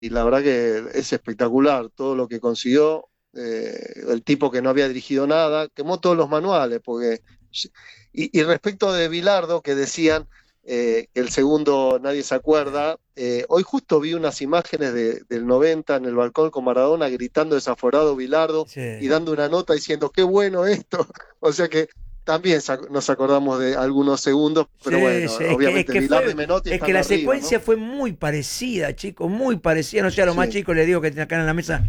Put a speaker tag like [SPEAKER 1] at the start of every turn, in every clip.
[SPEAKER 1] y la verdad que es espectacular todo lo que consiguió. El tipo que no había dirigido nada, quemó todos los manuales, porque... Y respecto de Bilardo, que decían que el segundo nadie se acuerda, hoy justo vi unas imágenes del 90 en el balcón con Maradona gritando desaforado Bilardo y
[SPEAKER 2] Sí.
[SPEAKER 1] dando una nota diciendo qué bueno esto. O sea que también nos acordamos de algunos segundos, pero
[SPEAKER 2] Sí,
[SPEAKER 1] bueno,
[SPEAKER 2] sí,
[SPEAKER 1] obviamente Bilardo y Menotti
[SPEAKER 2] es que
[SPEAKER 1] están
[SPEAKER 2] la
[SPEAKER 1] arriba,
[SPEAKER 2] secuencia
[SPEAKER 1] ¿no?
[SPEAKER 2] fue muy parecida, chicos, muy parecida. No sé, a los más
[SPEAKER 1] Sí,
[SPEAKER 2] chicos les digo que tienen acá en la mesa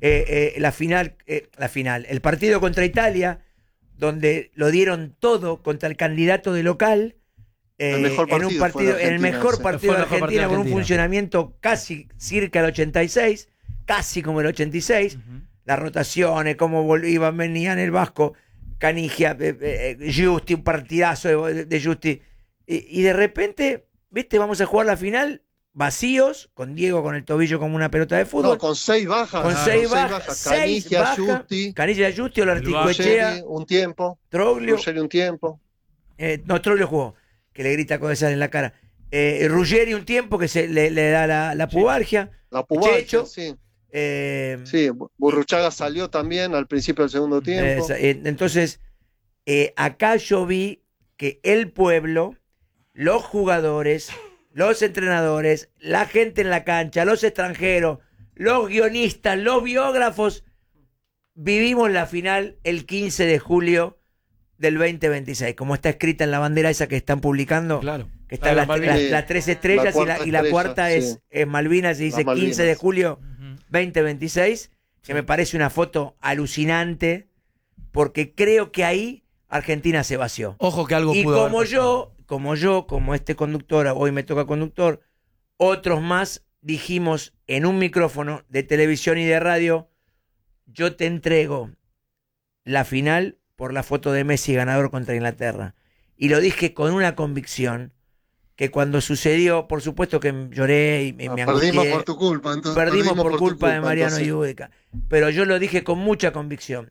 [SPEAKER 2] la final, el partido contra Italia, donde lo dieron todo contra el candidato de local,
[SPEAKER 1] el mejor
[SPEAKER 2] en un
[SPEAKER 1] partido fue de
[SPEAKER 2] partido, en el
[SPEAKER 1] Argentina
[SPEAKER 2] mejor
[SPEAKER 1] ese.
[SPEAKER 2] partido
[SPEAKER 3] Fue
[SPEAKER 2] de
[SPEAKER 3] el mejor partido
[SPEAKER 2] Argentina,
[SPEAKER 3] de
[SPEAKER 2] con un
[SPEAKER 3] Argentina.
[SPEAKER 2] funcionamiento casi cerca del 86, casi como el 86,
[SPEAKER 3] Ujú.
[SPEAKER 2] las rotaciones, cómo iban, venían el Vasco, Canigia, Justi, un partidazo de Justi. Y de repente, viste, vamos a jugar la final vacíos, con Diego con el tobillo como una pelota de
[SPEAKER 1] No,
[SPEAKER 2] fútbol,
[SPEAKER 1] con seis
[SPEAKER 2] con
[SPEAKER 1] bajas,
[SPEAKER 3] Claro.
[SPEAKER 2] seis bajas, seis
[SPEAKER 1] Canigia,
[SPEAKER 2] bajas,
[SPEAKER 1] Justi,
[SPEAKER 2] Canilla Justi,
[SPEAKER 3] El Vasco.
[SPEAKER 2] Olarticoechea,
[SPEAKER 1] Ruggeri un tiempo,
[SPEAKER 2] Troglio,
[SPEAKER 1] Ruggeri un tiempo.
[SPEAKER 2] no, Troglio jugó, que le grita cosas en la cara. Ruggeri un tiempo que le da la
[SPEAKER 3] Checho.
[SPEAKER 2] pubargia,
[SPEAKER 1] La Pubalgia,
[SPEAKER 2] Checho,
[SPEAKER 1] sí.
[SPEAKER 2] eh,
[SPEAKER 1] Sí,
[SPEAKER 2] y-
[SPEAKER 1] Burruchaga salió también al principio del segundo tiempo.
[SPEAKER 2] entonces acá yo vi que el pueblo, los jugadores, los entrenadores, la gente en la cancha, los extranjeros, los guionistas, los biógrafos, vivimos la final el 15 de julio del 2026, como está escrita en la bandera esa que están publicando,
[SPEAKER 3] Claro.
[SPEAKER 2] que están
[SPEAKER 3] Las Malvinas.
[SPEAKER 1] Sí,
[SPEAKER 2] las tres estrellas
[SPEAKER 1] la
[SPEAKER 2] y la
[SPEAKER 1] estrella,
[SPEAKER 2] cuarta
[SPEAKER 1] sí,
[SPEAKER 2] es Malvinas y
[SPEAKER 1] las
[SPEAKER 2] dice 15 de
[SPEAKER 1] Malvinas.
[SPEAKER 2] julio
[SPEAKER 3] Ujú.
[SPEAKER 2] 2026, que
[SPEAKER 3] Sí.
[SPEAKER 2] me parece una foto alucinante, porque creo que ahí Argentina se vació.
[SPEAKER 3] Ojo que algo
[SPEAKER 2] Y
[SPEAKER 3] pudo haber pasado.
[SPEAKER 2] como este conductor, hoy me toca conductor, otros más dijimos en un micrófono de televisión y de radio, yo te entrego la final por la foto de Messi ganador contra Inglaterra. Y lo dije con una convicción que cuando sucedió, por supuesto que lloré y me
[SPEAKER 1] Perdimos
[SPEAKER 2] angustié,
[SPEAKER 1] por tu culpa, entonces.
[SPEAKER 2] perdimos por
[SPEAKER 1] Tu
[SPEAKER 2] culpa de Mariano
[SPEAKER 1] entonces.
[SPEAKER 2] Yudica, pero yo lo dije con mucha convicción.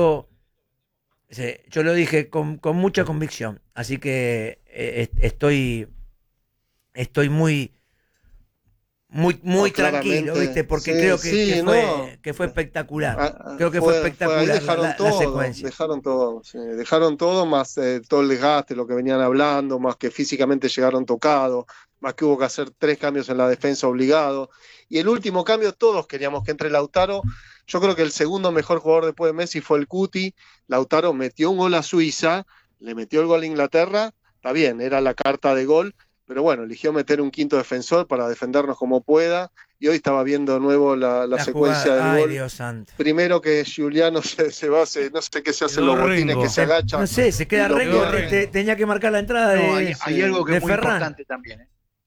[SPEAKER 2] Yo lo dije con mucha convicción. Así que estoy muy
[SPEAKER 1] No,
[SPEAKER 2] tranquilo,
[SPEAKER 1] claramente.
[SPEAKER 2] ¿viste? Porque
[SPEAKER 1] Sí,
[SPEAKER 2] creo
[SPEAKER 1] sí, no.
[SPEAKER 2] que fue espectacular. Creo que fue
[SPEAKER 1] Fue ahí
[SPEAKER 2] espectacular la secuencia.
[SPEAKER 1] dejaron todo, sí, dejaron todo, más todo el desgaste, lo que venían hablando, más que físicamente llegaron tocados, más que hubo que hacer 3 cambios en la defensa obligados. Y el último cambio, todos queríamos que entre Lautaro. Yo creo que el segundo mejor jugador después de Messi fue el Cuti. Lautaro metió un gol a Suiza, le metió el gol a Inglaterra, está bien, era la carta de gol, pero bueno, eligió meter un quinto defensor para defendernos como pueda. Y hoy estaba viendo de nuevo la secuencia
[SPEAKER 2] Jugada,
[SPEAKER 1] del
[SPEAKER 2] ay
[SPEAKER 1] gol.
[SPEAKER 2] Dios santo.
[SPEAKER 1] Primero que Giuliano se va, no sé qué se hacen
[SPEAKER 3] Quedó
[SPEAKER 1] los botines,
[SPEAKER 3] Rengo.
[SPEAKER 1] que se agacha.
[SPEAKER 2] No sé, se queda
[SPEAKER 1] y lo
[SPEAKER 2] Rengo,
[SPEAKER 1] pierde.
[SPEAKER 2] tenía que marcar la entrada
[SPEAKER 4] No,
[SPEAKER 2] de,
[SPEAKER 4] hay algo que
[SPEAKER 2] de
[SPEAKER 4] es muy
[SPEAKER 2] Ferran.
[SPEAKER 4] importante también.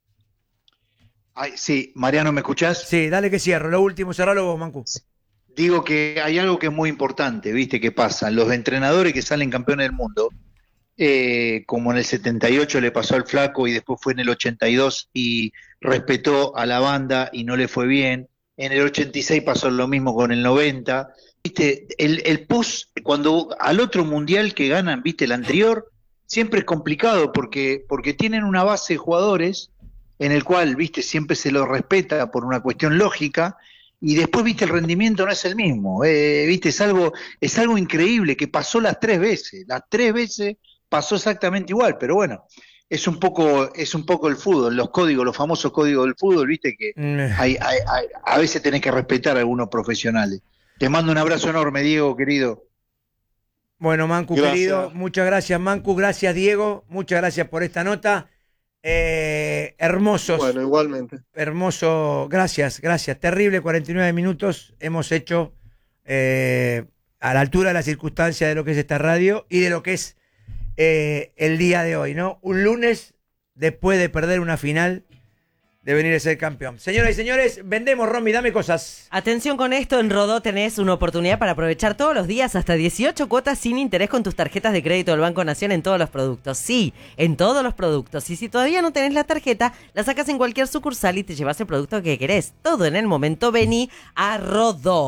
[SPEAKER 4] Sí, Mariano, ¿me escuchás?
[SPEAKER 2] Sí, dale que cierro. Lo último, cerralo vos, Mancu.
[SPEAKER 4] Digo que hay algo que es muy importante, ¿viste? ¿Qué pasa? Los entrenadores que salen campeones del mundo, como en el 78 le pasó al Flaco y después fue en el 82 y respetó a la banda y no le fue bien. En el 86 pasó lo mismo con el 90. ¿Viste? El post, cuando al otro mundial que ganan, ¿viste? El anterior, siempre es complicado porque tienen una base de jugadores en el cual, ¿viste? Siempre se los respeta por una cuestión lógica y después, ¿viste? El rendimiento no es el mismo. ¿Viste? Es algo increíble que pasó las 3 veces. Las 3 veces pasó exactamente igual, pero bueno, es un poco el fútbol, los códigos, los famosos códigos del fútbol, viste que a veces tenés que respetar a algunos profesionales. Te mando un abrazo enorme, Diego, querido.
[SPEAKER 2] Bueno, Mancu,
[SPEAKER 1] Gracias.
[SPEAKER 2] querido, muchas gracias, Mancu, gracias, Diego, muchas gracias por esta nota. Hermosos,
[SPEAKER 1] Bueno, igualmente.
[SPEAKER 2] hermoso, gracias, terrible, 49 minutos hemos hecho a la altura de las circunstancias de lo que es esta radio y de lo que es el día de hoy, ¿no? Un lunes después de perder una final, de venir a ser campeón. Señoras y señores, vendemos, Romy, dame cosas.
[SPEAKER 5] Atención con esto, en Rodó tenés una oportunidad para aprovechar todos los días hasta 18 cuotas sin interés con tus tarjetas de crédito del Banco Nación en todos los productos. Sí, en todos los productos. Y si todavía no tenés la tarjeta, la sacas en cualquier sucursal y te llevas el producto que querés. Todo en el momento, vení a Rodó.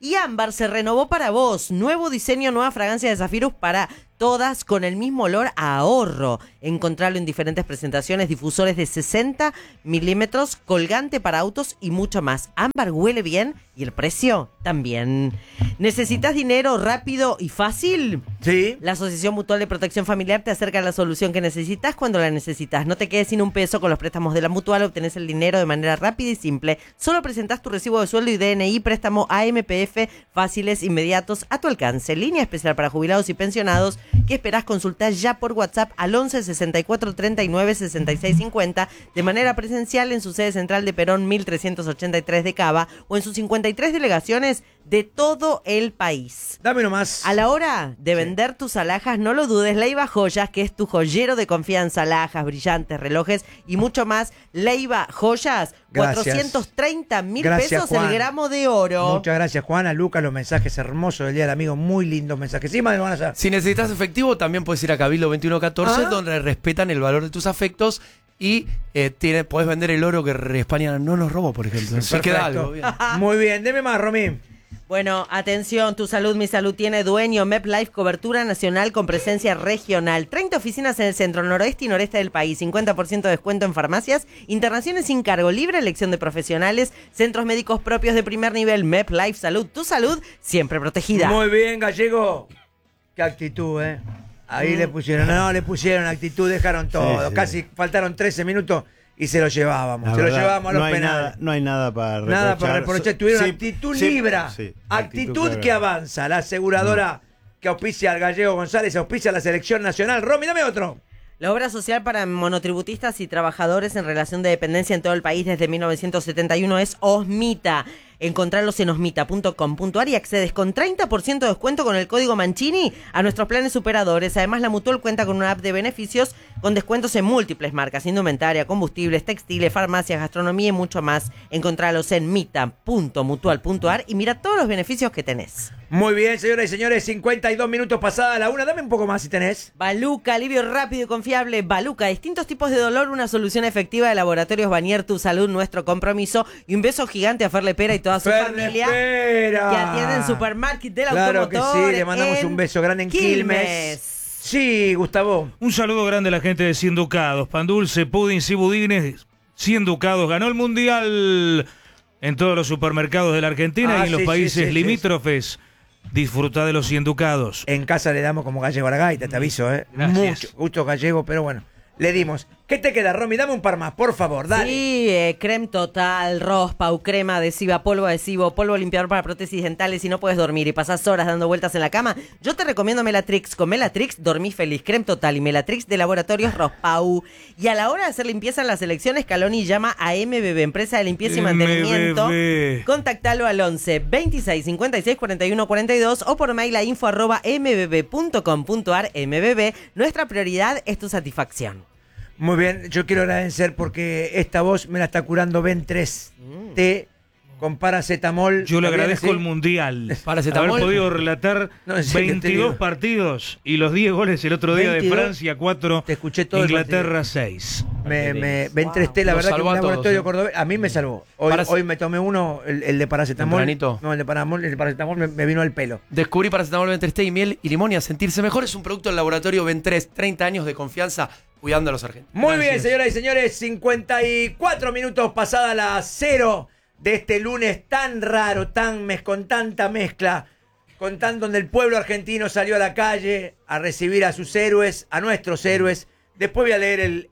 [SPEAKER 5] Y Ámbar se renovó para vos. Nuevo diseño, nueva fragancia de Zafirus para todas con el mismo olor a ahorro. Encontrarlo en diferentes presentaciones, difusores de 60 milímetros, colgante para autos y mucho más. Ámbar huele bien y el precio también. ¿Necesitas dinero rápido y fácil?
[SPEAKER 2] Sí.
[SPEAKER 5] La Asociación Mutual de Protección Familiar te acerca a la solución que necesitas cuando la necesitas. No te quedes sin un peso con los préstamos de la Mutual. Obtenés el dinero de manera rápida y simple. Solo presentás tu recibo de sueldo y DNI, préstamo AMPF, fáciles, inmediatos, a tu alcance. Línea especial para jubilados y pensionados. ¿Qué esperás? Consultá ya por WhatsApp al 11 64 39 66 50 de manera presencial en su sede central de Perón 1383 de Cava o en sus 53 delegaciones de todo el país.
[SPEAKER 2] Dame nomás.
[SPEAKER 5] A la hora de vender tus alhajas, no lo dudes, Leiva Joyas, que es tu joyero de confianza, alhajas, brillantes, relojes y mucho más. Leiva Joyas,
[SPEAKER 2] Gracias.
[SPEAKER 5] 430.000 pesos
[SPEAKER 2] Juan.
[SPEAKER 5] el gramo de oro.
[SPEAKER 2] Muchas gracias, Juana, Lucas, los mensajes hermosos del Día del Amigo, muy lindos mensajes. Sí, madre, van a hacer.
[SPEAKER 3] Si necesitas efectivo, también puedes ir a Cabildo 2114, donde respetan el valor de tus afectos y podés vender el oro que España no nos robó, por ejemplo. Si queda algo. Bien.
[SPEAKER 2] Muy bien, deme más, Romín.
[SPEAKER 5] Bueno, atención, Tu Salud, Mi Salud tiene dueño. MepLife, cobertura nacional con presencia regional. 30 oficinas en el centro, noroeste y noreste del país. 50% de descuento en farmacias. Internaciones sin cargo, libre elección de profesionales. Centros médicos propios de primer nivel. MepLife Salud, tu salud siempre protegida.
[SPEAKER 2] Muy bien, Gallego. Qué actitud, ¿eh? Ahí le pusieron actitud, dejaron todo.
[SPEAKER 6] Sí.
[SPEAKER 2] Casi faltaron 13 minutos y se lo llevábamos.
[SPEAKER 6] La
[SPEAKER 2] se
[SPEAKER 6] verdad,
[SPEAKER 2] lo llevábamos a los
[SPEAKER 6] no hay
[SPEAKER 2] penales.
[SPEAKER 6] nada, no hay nada para reprochar.
[SPEAKER 2] Nada para reprochar. Tuvieron
[SPEAKER 6] Sí,
[SPEAKER 2] actitud
[SPEAKER 6] sí,
[SPEAKER 2] libra.
[SPEAKER 6] sí,
[SPEAKER 2] actitud
[SPEAKER 6] actitud
[SPEAKER 2] que avanza. La aseguradora que auspicia al Gallego González, auspicia a la selección nacional. Romy, dame otro.
[SPEAKER 5] La obra social para monotributistas y trabajadores en relación de dependencia en todo el país desde 1971 es Osmita. Encontrarlos en osmita.com.ar y accedes con 30% de descuento con el código Mancini a nuestros planes superadores. Además, la Mutual cuenta con una app de beneficios con descuentos en múltiples marcas, indumentaria, combustibles, textiles, farmacias, gastronomía y mucho más. Encontrarlos en mita.mutual.ar y mira todos los beneficios que tenés.
[SPEAKER 2] Muy bien, señoras y señores, 52 minutos pasada la una. Dame un poco más si tenés.
[SPEAKER 5] Baluca, alivio rápido y confiable. Baluca, distintos tipos de dolor, una solución efectiva de Laboratorios Banier, tu salud, nuestro compromiso. Y un beso gigante a Ferle Pera y toda su familia
[SPEAKER 2] Pera.
[SPEAKER 5] que atienden Supermarket del
[SPEAKER 2] Claro
[SPEAKER 5] Automotor.
[SPEAKER 2] que sí, le mandamos un beso grande en Quilmes. Sí, Gustavo.
[SPEAKER 7] Un saludo grande a la gente de 100 Ducados. Pan dulce, puddings y budines. 100 Ducados ganó el Mundial en todos los supermercados de la Argentina y en los países limítrofes. Disfruta de los 100 Ducados.
[SPEAKER 2] En casa le damos como Gallego a la gaita, te aviso, ¿eh?
[SPEAKER 7] Gracias.
[SPEAKER 2] Mucho gusto Gallego, pero bueno, le dimos. ¿Qué te queda, Romy? Dame un par más, por favor, dale.
[SPEAKER 5] Sí, creme total, Rospau, crema adhesiva, polvo adhesivo, polvo limpiador para prótesis dentales. Si no puedes dormir y pasás horas dando vueltas en la cama, yo te recomiendo Melatrix. Con Melatrix dormís feliz. Creme total y Melatrix de Laboratorios Rospau. Y a la hora de hacer limpieza en las elecciones, Scaloni llama a MBB, empresa de limpieza y mantenimiento.
[SPEAKER 7] MBB.
[SPEAKER 5] Contactalo al 11 26 56 41 42 o por mail a info@mbb.com.ar. MBB, nuestra prioridad es tu satisfacción.
[SPEAKER 2] Muy bien, yo quiero agradecer porque esta voz me la está curando Ben3T con paracetamol.
[SPEAKER 7] Yo le
[SPEAKER 2] ¿Está bien
[SPEAKER 7] agradezco
[SPEAKER 2] así?
[SPEAKER 7] el Mundial.
[SPEAKER 3] Paracetamol.
[SPEAKER 7] Haber podido relatar
[SPEAKER 2] No, en serio, te digo.
[SPEAKER 7] 22 partidos y los 10 goles el otro día
[SPEAKER 2] 22.
[SPEAKER 7] de Francia 4,
[SPEAKER 2] Te escuché todo el
[SPEAKER 7] Inglaterra 6.
[SPEAKER 2] Ben3T, la
[SPEAKER 3] Los
[SPEAKER 2] verdad que
[SPEAKER 3] salvó
[SPEAKER 2] un
[SPEAKER 3] a todos,
[SPEAKER 2] laboratorio cordobés, a mí me salvó. Hoy me tomé uno, el de paracetamol.
[SPEAKER 3] Tempranito.
[SPEAKER 2] No, el de paracetamol me vino al pelo.
[SPEAKER 3] Descubrí paracetamol Ben3T y miel y limón y a sentirse mejor. Es un producto del laboratorio Ben3. 30 años de confianza cuidando a los argentinos.
[SPEAKER 2] Muy bien,
[SPEAKER 7] Gracias.
[SPEAKER 2] señoras y señores, 54 minutos pasada las 0 de este lunes tan raro, con tanta mezcla, donde el pueblo argentino salió a la calle a recibir a sus héroes, a nuestros héroes. Después voy a leer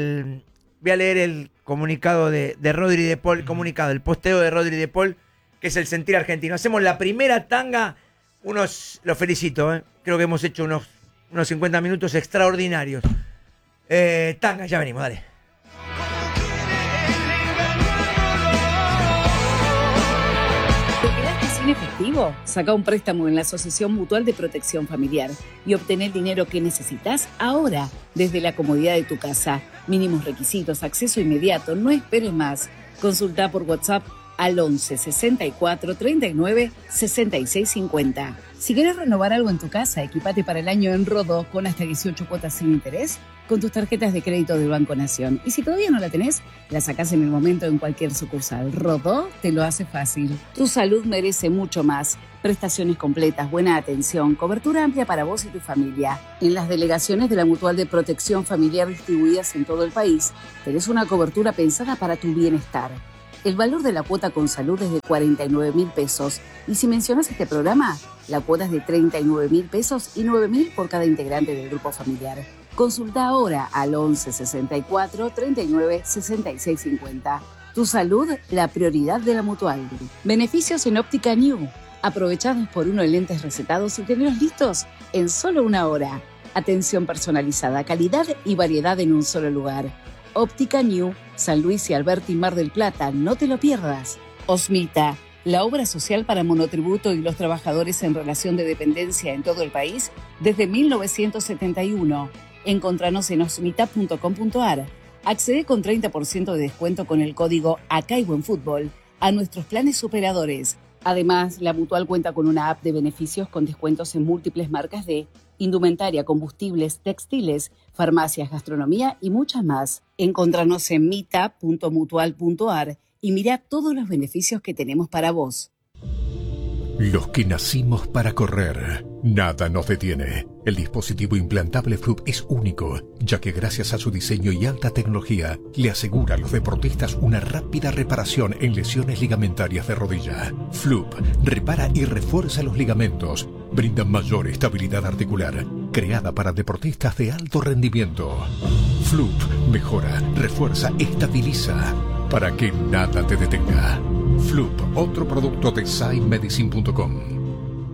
[SPEAKER 2] el comunicado de Rodri de Paul, el posteo de Rodri de Paul, que es el sentir argentino. Hacemos la primera tanga, los felicito, creo que hemos hecho unos 50 minutos extraordinarios. Tanga, ya venimos, dale.
[SPEAKER 8] ¿Te quedaste sin efectivo? Saca un préstamo en la Asociación Mutual de Protección Familiar y obtener el dinero que necesitas ahora, desde la comodidad de tu casa. Mínimos requisitos, acceso inmediato, no esperes más. Consulta por WhatsApp al 11 64 39 66 50. Si querés renovar algo en tu casa, equipate para el año en Rodó con hasta 18 cuotas sin interés. con tus tarjetas de crédito del Banco Nación. Y si todavía no la tenés, la sacás en el momento en cualquier sucursal. Rodó te lo hace fácil. Tu salud merece mucho más. Prestaciones completas, buena atención, cobertura amplia para vos y tu familia. En las delegaciones de la Mutual de Protección Familiar distribuidas en todo el país, tenés una cobertura pensada para tu bienestar. El valor de la cuota con salud es de 49.000 pesos. Y si mencionas este programa, la cuota es de 39.000 pesos y 9.000 por cada integrante del grupo familiar. Consulta ahora al 11 64 39 66 50. Tu salud, la prioridad de la Mutual. Beneficios en Óptica New. Aprovechá 2x1 en lentes recetados y tenerlos listos en solo 1 hora. Atención personalizada, calidad y variedad en un solo lugar. Óptica New, San Luis y Alberti, Mar del Plata, no te lo pierdas. Osmita, la obra social para monotributo y los trabajadores en relación de dependencia en todo el país desde 1971. Encontranos en osmita.com.ar. Accede con 30% de descuento con el código Acá hay buen fútbol a nuestros planes superadores. Además, la Mutual cuenta con una app de beneficios con descuentos en múltiples marcas de indumentaria, combustibles, textiles, farmacias, gastronomía y muchas más. Encontranos en mita.mutual.ar y mira todos los beneficios que tenemos para vos.
[SPEAKER 6] Los que nacimos para correr, nada nos detiene. El dispositivo implantable Floop es único, ya que gracias a su diseño y alta tecnología, le asegura a los deportistas una rápida reparación en lesiones ligamentarias de rodilla. Floop repara y refuerza los ligamentos, brinda mayor estabilidad articular, creada para deportistas de alto rendimiento. Floop mejora, refuerza, estabiliza, para que nada te detenga. Floop, otro producto de SciMedicine.com.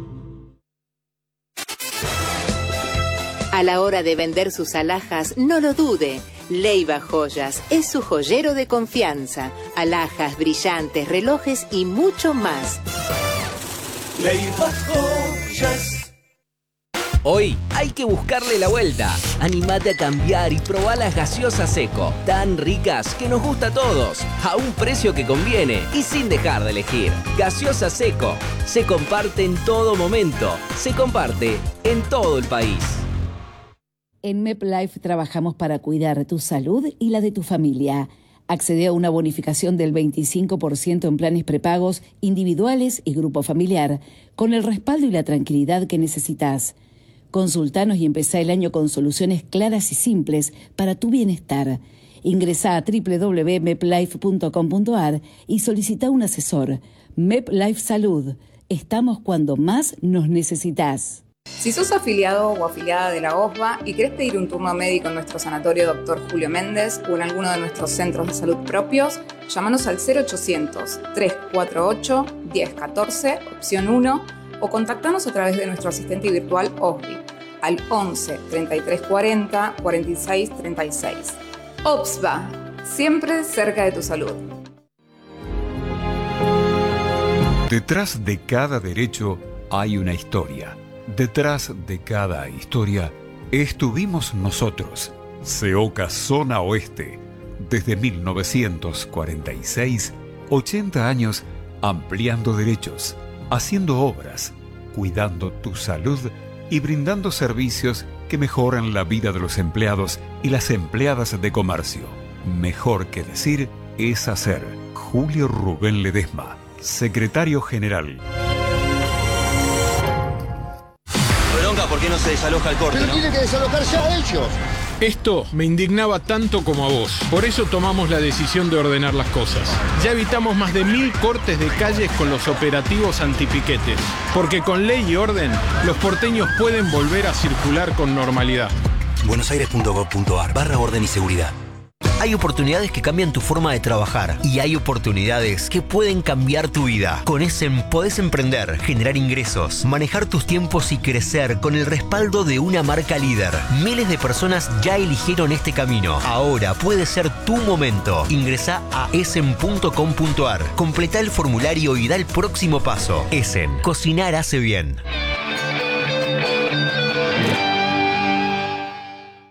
[SPEAKER 9] A la hora de vender sus alhajas, no lo dude. Leiva Joyas es su joyero de confianza. Alhajas, brillantes, relojes y mucho más.
[SPEAKER 10] Leiva Joyas.
[SPEAKER 11] Hoy hay que buscarle la vuelta. Animate a cambiar y probá las gaseosas Seco. Tan ricas que nos gusta a todos. A un precio que conviene y sin dejar de elegir. Gaseosa Seco. Se comparte en todo momento. Se comparte en todo el país.
[SPEAKER 8] En MepLife trabajamos para cuidar tu salud y la de tu familia. Accede a una bonificación del 25% en planes prepagos, individuales y grupo familiar, con el respaldo y la tranquilidad que necesitas. Consultanos y empezá el año con soluciones claras y simples para tu bienestar. Ingresá a www.meplife.com.ar y solicita un asesor. MepLife Salud. Estamos cuando más nos necesitas.
[SPEAKER 12] Si sos afiliado o afiliada de la OSBA y querés pedir un turno médico en nuestro sanatorio Dr. Julio Méndez o en alguno de nuestros centros de salud propios, llámanos al 0800-348-1014, opción 1, o contactanos a través de nuestro asistente virtual OSBI al 11 33 40 46 36. OSBA, siempre cerca de tu salud.
[SPEAKER 13] Detrás de cada derecho hay una historia. Detrás de cada historia estuvimos nosotros, CEOCA Zona Oeste, desde 1946, 80 años ampliando derechos, haciendo obras, cuidando tu salud y brindando servicios que mejoran la vida de los empleados y las empleadas de comercio. Mejor que decir es hacer. Julio Rubén Ledesma, Secretario General.
[SPEAKER 14] ¿Por qué no se desaloja el corte?
[SPEAKER 15] Pero tiene que desalojarse a ellos.
[SPEAKER 16] Esto me indignaba tanto como a vos. Por eso tomamos la decisión de ordenar las cosas. Ya evitamos más de 1000 cortes de calles con los operativos antipiquetes. Porque con ley y orden, los porteños pueden volver a circular con normalidad.
[SPEAKER 17] buenosaires.gov.ar/orden y seguridad. Hay oportunidades que cambian tu forma de trabajar y hay oportunidades que pueden cambiar tu vida. Con Essen podés emprender, generar ingresos, manejar tus tiempos y crecer con el respaldo de una marca líder. Miles de personas ya eligieron este camino. Ahora puede ser tu momento. Ingresá a essen.com.ar, completá el formulario y da el próximo paso. Essen, cocinar hace bien.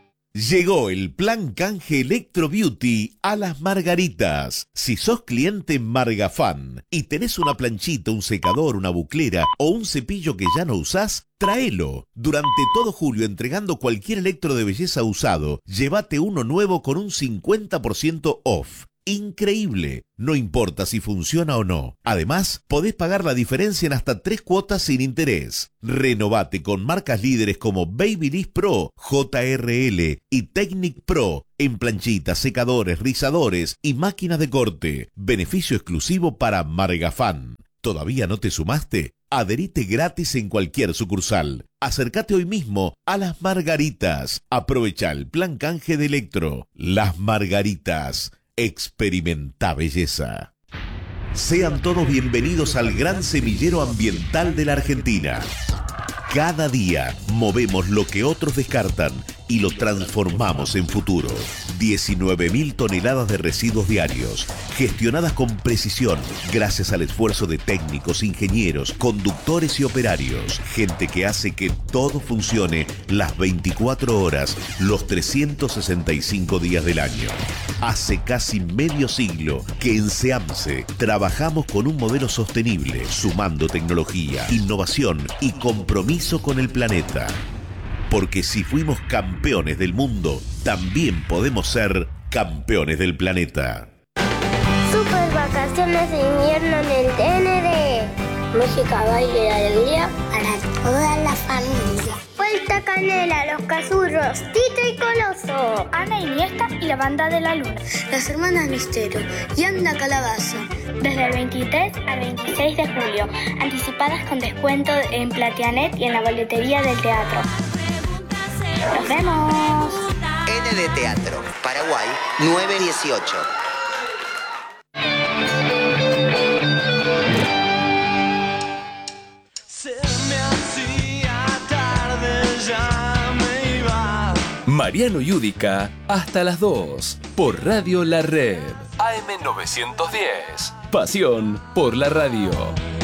[SPEAKER 15] Llegó el plan canje Electro Beauty a Las Margaritas. Si sos cliente Margafan y tenés una planchita, un secador, una buclera o un cepillo que ya no usás, tráelo. Durante todo julio, entregando cualquier electro de belleza usado, llévate uno nuevo con un 50% off. Increíble, no importa si funciona o no. Además, podés pagar la diferencia en hasta 3 cuotas sin interés. Renovate con marcas líderes como Babyliss Pro, JRL y Technic Pro en planchitas, secadores, rizadores y máquinas de corte. Beneficio exclusivo para Margafan. ¿Todavía no te sumaste? Adherite gratis en cualquier sucursal. Acércate hoy mismo a Las Margaritas. Aprovecha el plan canje de Electro. Las Margaritas. Experimenta belleza. Sean todos bienvenidos al gran semillero ambiental de la Argentina. Cada día movemos lo que otros descartan y lo transformamos en futuro. 19.000 toneladas de residuos diarios, gestionadas con precisión, gracias al esfuerzo de técnicos, ingenieros, conductores y operarios. Gente que hace que todo funcione las 24 horas, los 365 días del año. Hace casi medio siglo que en SEAMSE trabajamos con un modelo sostenible, sumando tecnología, innovación y compromiso con el planeta. Porque si fuimos campeones del mundo, también podemos ser campeones del planeta.
[SPEAKER 18] Super vacaciones de invierno en el TND. Música, baile y alegría para toda la familia. Vuelta Canela, Los Cazurros, Tito y Coloso, Ana Iniesta y la Banda de la Luna, Las Hermanas Mistero y Anda Calabaza. Desde el 23 al 26 de julio, anticipadas con descuento en Platianet y en la boletería del teatro. ¡Nos vemos!
[SPEAKER 19] ND Teatro, Paraguay, 918.
[SPEAKER 11] Mariano Yudica hasta las 2 por Radio La Red. AM 910. Pasión por la radio.